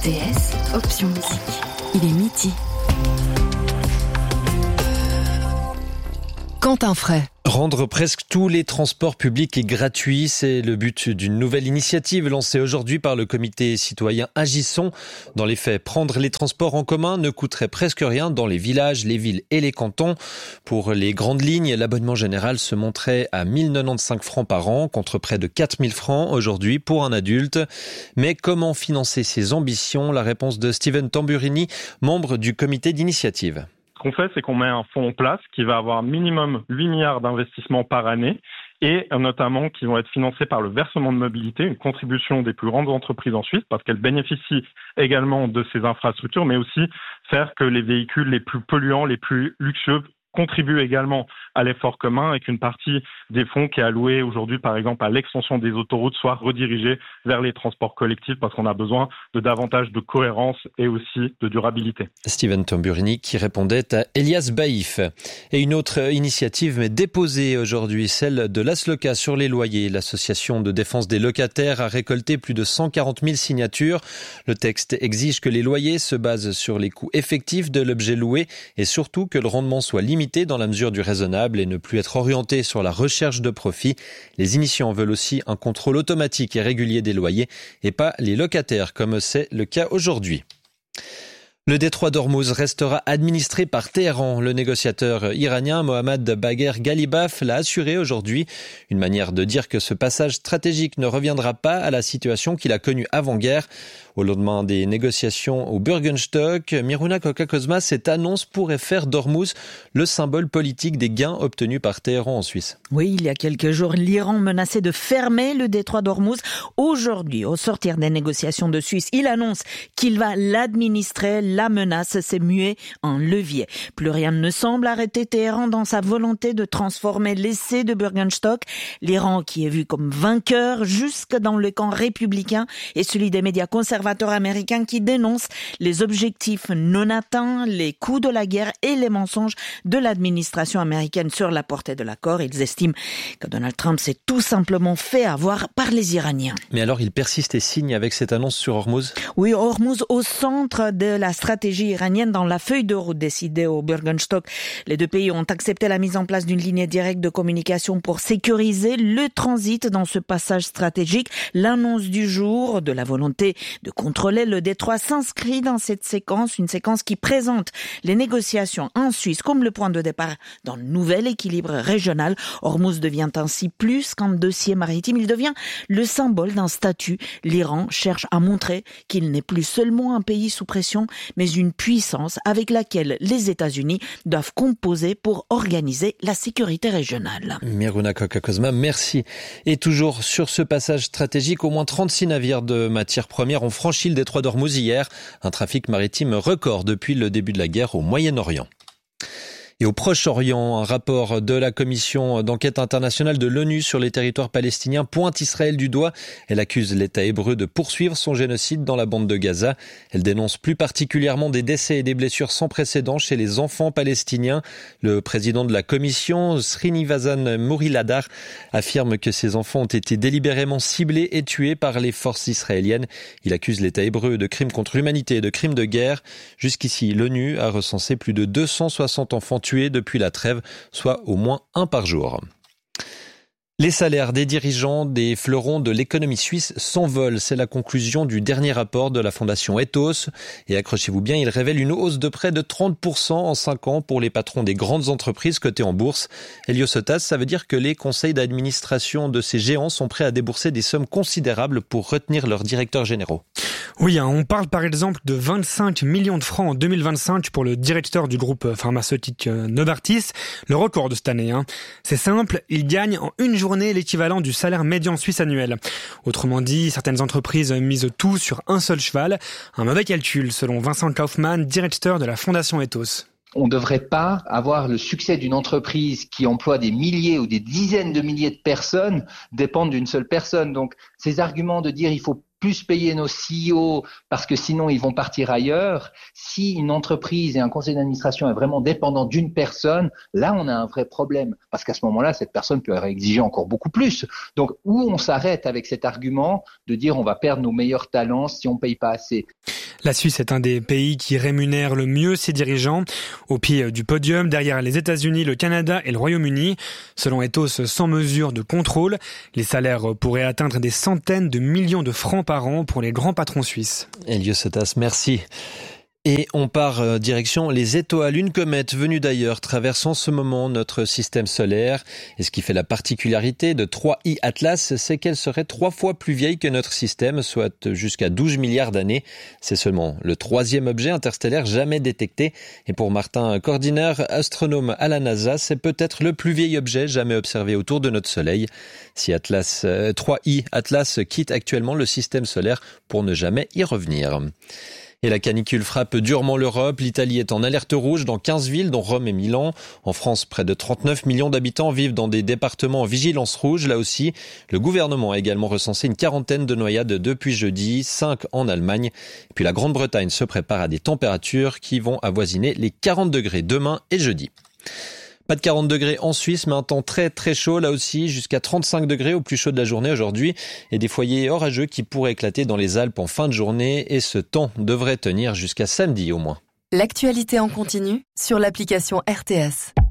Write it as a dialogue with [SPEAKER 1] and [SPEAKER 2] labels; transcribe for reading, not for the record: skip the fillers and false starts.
[SPEAKER 1] RTS, option musique. Il est midi. Quentin Fray.
[SPEAKER 2] Rendre presque tous les transports publics gratuits, c'est le but d'une nouvelle initiative lancée aujourd'hui par le comité citoyen Agissons. Dans les faits, prendre les transports en commun ne coûterait presque rien dans les villages, les villes et les cantons. Pour les grandes lignes, l'abonnement général se monterait à 1095 francs par an contre près de 4000 francs aujourd'hui pour un adulte. Mais comment financer ces ambitions? La réponse de Steven Tamburini, membre du comité d'initiative.
[SPEAKER 3] Ce qu'on fait, c'est qu'on met un fonds en place qui va avoir minimum 8 milliards d'investissements par année et notamment qui vont être financés par le versement de mobilité, une contribution des plus grandes entreprises en Suisse parce qu'elles bénéficient également de ces infrastructures, mais aussi faire que les véhicules les plus polluants, les plus luxueux contribuent également à l'effort commun et qu'une partie des fonds qui est allouée aujourd'hui, par exemple, à l'extension des autoroutes soit redirigée vers les transports collectifs parce qu'on a besoin de davantage de cohérence et aussi de durabilité.
[SPEAKER 2] Steven Tamburini qui répondait à Elias Baïf. Et une autre initiative mais déposée aujourd'hui, celle de l'Asloca sur les loyers. L'association de défense des locataires a récolté plus de 140 000 signatures. Le texte exige que les loyers se basent sur les coûts effectifs de l'objet loué et surtout que le rendement soit limité dans la mesure du raisonnable et ne plus être orienté sur la recherche de profit. Les initiants veulent aussi un contrôle automatique et régulier des loyers et pas les locataires comme c'est le cas aujourd'hui. Le détroit d'Ormuz restera administré par Téhéran. Le négociateur iranien Mohammad Bagher Ghalibaf l'a assuré aujourd'hui. Une manière de dire que ce passage stratégique ne reviendra pas à la situation qu'il a connue avant-guerre. Au lendemain des négociations au Bürgenstock, Miruna Koka-Kozma, cette annonce pourrait faire d'Ormuz le symbole politique des gains obtenus par Téhéran en Suisse.
[SPEAKER 4] Oui, il y a quelques jours, l'Iran menaçait de fermer le détroit d'Ormuz. Aujourd'hui, au sortir des négociations de Suisse, il annonce qu'il va l'administrer. La menace s'est muée en levier. Plus rien ne semble arrêter Téhéran dans sa volonté de transformer l'essai de Bürgenstock. L'Iran qui est vu comme vainqueur jusque dans le camp républicain et celui des médias conservateurs américains qui dénoncent les objectifs non atteints, les coups de la guerre et les mensonges de l'administration américaine sur la portée de l'accord. Ils estiment que Donald Trump s'est tout simplement fait avoir par les Iraniens.
[SPEAKER 2] Mais alors il persiste et signe avec cette annonce sur Ormuz?
[SPEAKER 4] Oui, Ormuz au centre de la stratégie iranienne dans la feuille de route décidée au Bürgenstock. Les deux pays ont accepté la mise en place d'une ligne directe de communication pour sécuriser le transit dans ce passage stratégique. L'annonce du jour de la volonté de contrôler le détroit s'inscrit dans cette séquence, une séquence qui présente les négociations en Suisse comme le point de départ dans le nouvel équilibre régional. Ormuz devient ainsi plus qu'un dossier maritime, il devient le symbole d'un statut. L'Iran cherche à montrer qu'il n'est plus seulement un pays sous pression, mais une puissance avec laquelle les États-Unis doivent composer pour organiser la sécurité régionale.
[SPEAKER 2] Miruna Koka-Kozma, merci. Et toujours sur ce passage stratégique, au moins 36 navires de matières premières ont franchi le détroit d'Ormuz hier. Un trafic maritime record depuis le début de la guerre au Moyen-Orient. Et au Proche-Orient, un rapport de la commission d'enquête internationale de l'ONU sur les territoires palestiniens pointe Israël du doigt. Elle accuse l'État hébreu de poursuivre son génocide dans la bande de Gaza. Elle dénonce plus particulièrement des décès et des blessures sans précédent chez les enfants palestiniens. Le président de la commission, Srinivazan Muriladar, affirme que ces enfants ont été délibérément ciblés et tués par les forces israéliennes. Il accuse l'État hébreu de crimes contre l'humanité et de crimes de guerre. Jusqu'ici, l'ONU a recensé plus de 260 enfants tués depuis la trêve, soit au moins un par jour. Les salaires des dirigeants des fleurons de l'économie suisse s'envolent. C'est la conclusion du dernier rapport de la fondation Ethos. Et accrochez-vous bien, il révèle une hausse de près de 30% en 5 ans pour les patrons des grandes entreprises cotées en bourse. Elio Sotas, ça veut dire que les conseils d'administration de ces géants sont prêts à débourser des sommes considérables pour retenir leurs directeurs généraux.
[SPEAKER 5] Oui, on parle par exemple de 25 millions de francs en 2025 pour le directeur du groupe pharmaceutique Novartis, le record de cette année. C'est simple, il gagne en une journée l'équivalent du salaire médian suisse annuel. Autrement dit, certaines entreprises misent tout sur un seul cheval. Un mauvais calcul, selon Vincent Kaufmann, directeur de la fondation Ethos.
[SPEAKER 6] On ne devrait pas avoir le succès d'une entreprise qui emploie des milliers ou des dizaines de milliers de personnes dépendre d'une seule personne. Donc, ces arguments de dire il faut plus payer nos CEO parce que sinon ils vont partir ailleurs. Si une entreprise et un conseil d'administration est vraiment dépendant d'une personne, là on a un vrai problème parce qu'à ce moment-là, cette personne peut exiger encore beaucoup plus. Donc où on s'arrête avec cet argument de dire on va perdre nos meilleurs talents si on ne paye pas assez.
[SPEAKER 5] La Suisse est un des pays qui rémunère le mieux ses dirigeants. Au pied du podium, derrière les États-Unis, le Canada et le Royaume-Uni. Selon Ethos, sans mesure de contrôle, les salaires pourraient atteindre des centaines de millions de francs par an pour les grands patrons suisses.
[SPEAKER 2] Elios Sotas, merci. Et on part direction les étoiles. Une comète venue d'ailleurs traverse en ce moment notre système solaire. Et ce qui fait la particularité de 3I Atlas, c'est qu'elle serait 3 fois plus vieille que notre système, soit jusqu'à 12 milliards d'années. C'est seulement le 3e objet interstellaire jamais détecté. Et pour Martin Cordiner, astronome à la NASA, c'est peut-être le plus vieil objet jamais observé autour de notre Soleil. Si 3I Atlas quitte actuellement le système solaire pour ne jamais y revenir. Et la canicule frappe durement l'Europe. L'Italie est en alerte rouge dans 15 villes, dont Rome et Milan. En France, près de 39 millions d'habitants vivent dans des départements en vigilance rouge. Là aussi, le gouvernement a également recensé une quarantaine de noyades depuis jeudi, 5 en Allemagne. Et puis la Grande-Bretagne se prépare à des températures qui vont avoisiner les 40 degrés demain et jeudi. Pas de 40 degrés en Suisse, mais un temps très très chaud là aussi, jusqu'à 35 degrés au plus chaud de la journée aujourd'hui, et des foyers orageux qui pourraient éclater dans les Alpes en fin de journée, et ce temps devrait tenir jusqu'à samedi au moins.
[SPEAKER 1] L'actualité en continu sur l'application RTS.